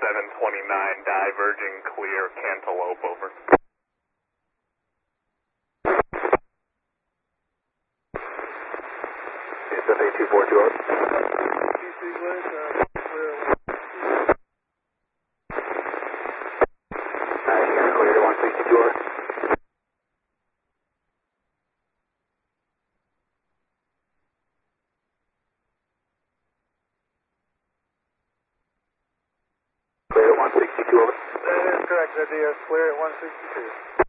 729, diverging clear, Cantaloupe, over. SFA 242, over. Clear 162, over. Clear at 162, over. That is correct, ZDS, clear at 162.